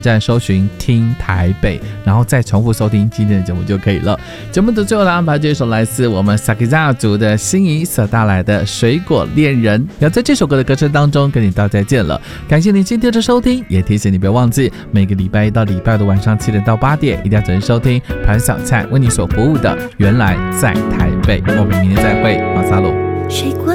站搜寻听台北，然后再重复收听今天的节目就可以了。节目的最后来安排这首来自我们 Sakizaka 族的心仪所带来的水果恋人，要在这首歌的歌声当中跟你道再见了。感谢你今天的收听，也提醒你别忘记每个礼拜一到礼拜的晚上7点到8点一定要准时收听盘小菜为你所服务的原来在台北。我们明天再会，马萨鲁。